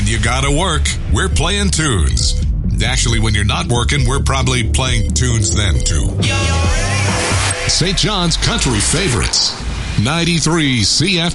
When you gotta work, we're playing tunes. Actually, when you're not working, we're probably playing tunes then, too. St. John's Country Favorites. 93 CF.